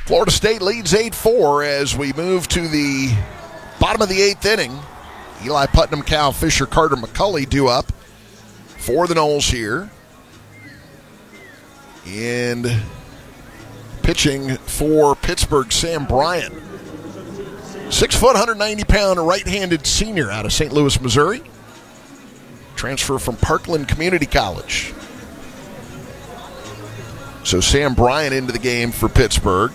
Florida State leads 8-4 as we move to the bottom of the 8th inning. Eli Putnam, Cal Fisher, Carter McCulley due up for the Noles here. And pitching for Pittsburgh, Sam Bryant. 6 foot, 190-pound right-handed senior out of St. Louis, Missouri. Transfer from Parkland Community College. So Sam Bryant into the game for Pittsburgh.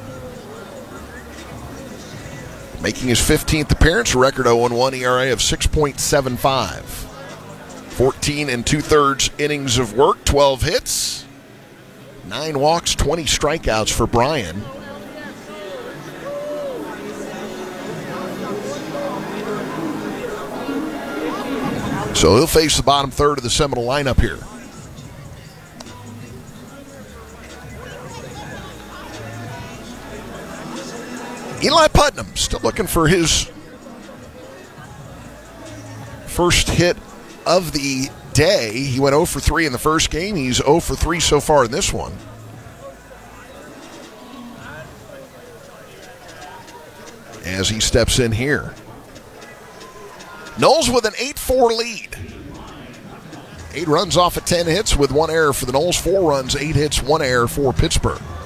Making his 15th appearance, record 0-1, ERA of 6.75. 14 2/3 innings of work, 12 hits, 9 walks, 20 strikeouts for Bryant. So he'll face the bottom third of the Seminole lineup here. Eli Putnam still looking for his first hit of the day. He went 0 for 3 in the first game. He's 0 for 3 so far in this one. As he steps in here. Noles with an 8-4 lead. 8 runs off of 10 hits with 1 error for the Noles. 4 runs, 8 hits, 1 error for Pittsburgh.